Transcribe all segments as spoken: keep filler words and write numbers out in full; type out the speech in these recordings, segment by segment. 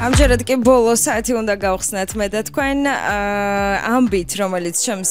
ამჯერად კი ბოლო საათი უნდა გავხსნათ მე და თქვენ ამბით, რომელიც ჩემს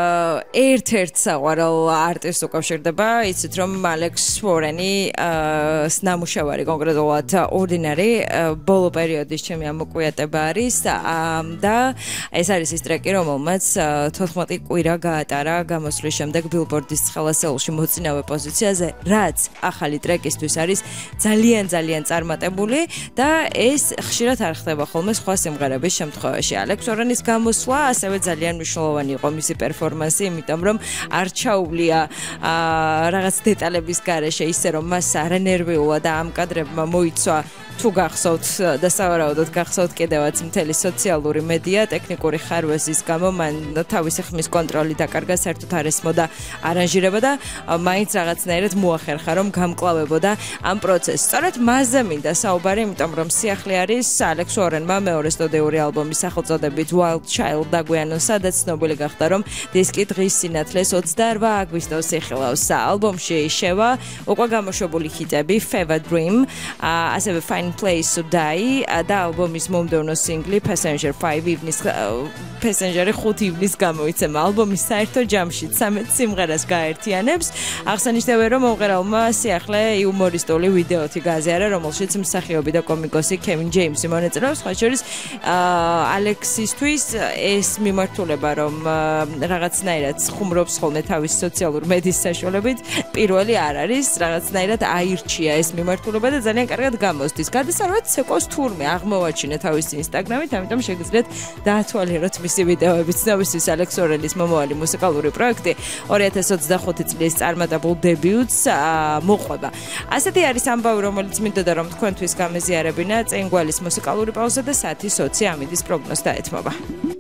ერთ-ერთ საყვარელ არტისტს უკავშირდება, იცით რომ ალექს ვორენი ნამუშევარი კონკრეტულად ორდინარი ბოლო პერიოდის ჩემი ამოკვიატება არის და ეს არის ის ტრეკი, რომელმაც თოთხმეტი კვირა გაატარა გამოსვლის შემდეგ ბილბორდის ცხელასეულში მოწინავე პოზიციაზე, რაც ახალი ტრეკისთვის არის ძალიან ძალიან წარმატებული და ეს ხშირად არ ხდება ხოლმე სხვა სიმღერების შემთხვევაში. ალექს ვორენის გამოსვლა ასევე ძალიან მნიშვნელოვანი იყო მისი პერფორმანსი, იმიტომ რომ არ ჩაუვლია რაღაც დეტალების გარეშე ისე რომ მას არანერვიულა და ამ კადრებმა მოიცვა თუ გახსოვთ და სავარაუდოდ გახსოვთ კიდევაც მთელი სოციალური მედია ტექნიკური ხარვეზის გამო მან თავისი ხმის კონტროლი დაკარგა, საერთოდ არ ესმოდა არანჟირება და მაინც რაღაცნაირად მოახერხა რომ გამკლავებოდა ამ პროცესს. სწორედ მასზე მინდა საუბარი, იმიტომ რომ სიახლე არის ალექს ვორენმა მეორე სტუდიური ალბომის სახელწოდებით Wild Child დაგვიანო, სადაც ცნობილი გახდა რომ დისკი დღის სინათლეს ოცდაორ აგვისტოს იხილავს. ალბომში შევა უკვე გამოშვებული ჰიტები Fever Dream, ასევე Fine Place to Die და ალბომის მომდევნო სინგლი Passenger ხუთი ივნის Passenger ხუთი ივნის გამოიცემა. ალბომის საერთო ჯამში ცამეტ სიმღერას გაერთიანებს. აღსანიშნავია რომ მომღერალმა სიახლე იუმორისტული ვიდეოთი გააზიარა, რომელშიც მსახიობი და კომიკოსი Kevin James მონაწილეობს. სხვა შორის ალექსისთვის ეს მიმართულება რომ რაღაცნაირად ხუმრობს ხოლმე თავის სოციალურ მედიის საშუალებით პირველი არ არის, რაღაცნაირად აირჩია ეს მიმართულება და ძალიან კარგად გამოსდის. გადასარევად ცეკოს თურმე აღმოვაჩინა თავისი ინსტაგრამით, ამიტომ შეგიძლიათ დაათვალიეროთ მისი ვიდეოები. ცნობისთვის ალექს ვორენის მომავალი მუსიკალური პროექტი ორი ათას ოცდახუთი წლის წარმატებულ დებიუტს მოყვება. ასეთი არის ამბავი, რომელიც მინდოდა რომ თქვენთვის გამეზიარებინა. წინ გვალის მუსიკალური პაუზა და საათის ოცი ამიდის პროგნოზ დაეთმობა.